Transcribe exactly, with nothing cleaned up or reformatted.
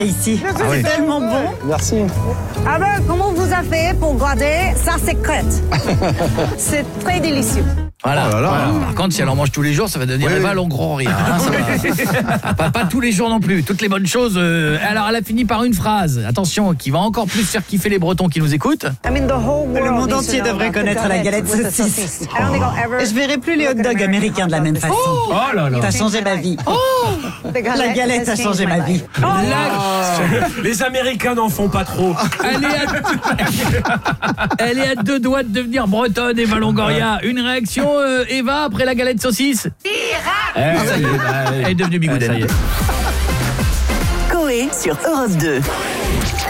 Ici, Ah c'est oui. tellement bon. Merci. Ah ben, comment vous avez fait pour garder sa secrète? C'est très délicieux. Voilà. Oh là là. Voilà. Par contre, si elle en mange tous les jours, ça va devenir Oui, Eva oui. Longoria. Hein, ça va. Pas, pas tous les jours non plus. Toutes les bonnes choses. euh, Alors, elle a fini par une phrase. Attention, qui va encore plus faire kiffer les Bretons qui nous écoutent. I mean, the whole world Le monde needs to entier know devrait about the connaître la galette with the saucisse. I don't think I'll ever Je verrai plus les hot look at dogs American américains de la hot même dog façon. Oh là là. T'as changé ma vie. The La galette a has changé changed ma my vie. life. La- Les Américains n'en font pas trop. Elle est, à... Elle est à deux doigts de devenir bretonne, Eva Longoria. Une réaction, euh, Eva, après la galette saucisse? Eh, ça y est, bah, elle est devenue bigoudette. Coé sur Europe deux.